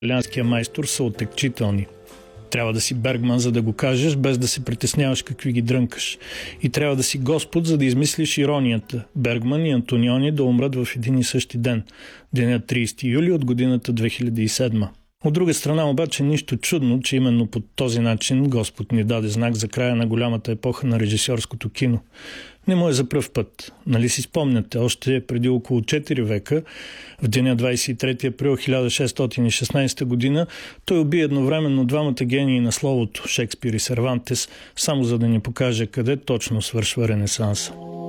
италианския майстор са отекчителни. Трябва да си Бергман, за да го кажеш, без да се притесняваш какви ги дрънкаш. И трябва да си Господ, за да измислиш иронията. Бергман и Антониони да умрат в един и същи ден. Денят 30 юли от годината 2007. От друга страна обаче нищо чудно, че именно по този начин Господ ни даде знак за края на голямата епоха на режисьорското кино. Не му е за пръв път. Нали си спомняте, още преди около 4 века, в деня 23 април 1616 година, той уби едновременно двамата гении на словото, Шекспир и Сервантес, само за да ни покаже къде точно свършва Ренесанса.